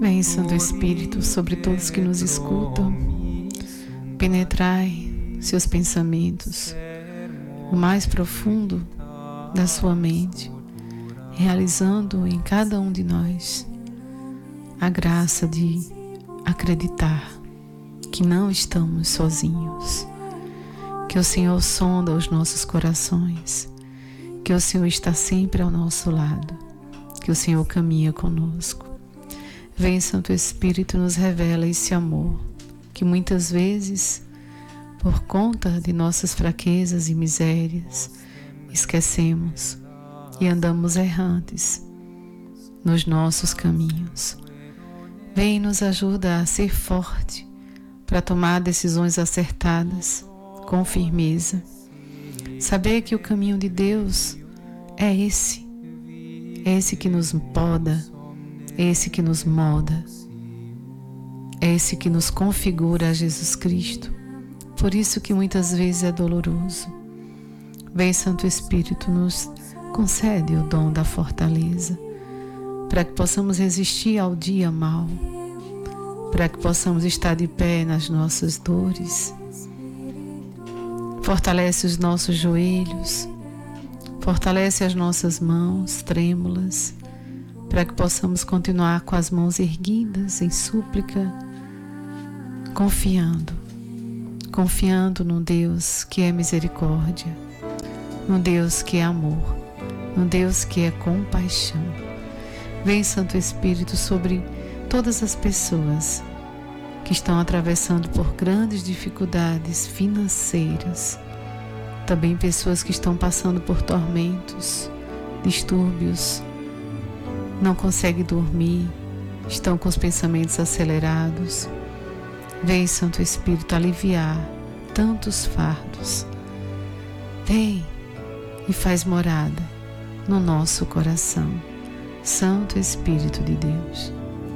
Vem, Santo Espírito, sobre todos que nos escutam, penetrai seus pensamentos, o mais profundo da sua mente, realizando em cada um de nós a graça de acreditar que não estamos sozinhos, que o Senhor sonda os nossos corações, que o Senhor está sempre ao nosso lado, que o Senhor caminha conosco. Vem, Santo Espírito, nos revela esse amor que muitas vezes, por conta de nossas fraquezas e misérias, esquecemos e andamos errantes nos nossos caminhos. Vem e nos ajuda a ser forte para tomar decisões acertadas, com firmeza. Saber que o caminho de Deus é esse que nos poda, é esse que nos molda, é esse que nos configura a Jesus Cristo. Por isso que muitas vezes é doloroso. Vem, Santo Espírito, nos concede o dom da fortaleza, para que possamos resistir ao dia mau, para que possamos estar de pé nas nossas dores. Fortalece os nossos joelhos, fortalece as nossas mãos trêmulas, para que possamos continuar com as mãos erguidas em súplica, confiando num Deus que é misericórdia, num Deus que é amor, num Deus que é compaixão. Vem, Santo Espírito, sobre todas as pessoas que estão atravessando por grandes dificuldades financeiras, também pessoas que estão passando por tormentos, distúrbios, não conseguem dormir, estão com os pensamentos acelerados. Vem, Santo Espírito, aliviar tantos fardos. Vem e faz morada no nosso coração, Santo Espírito de Deus.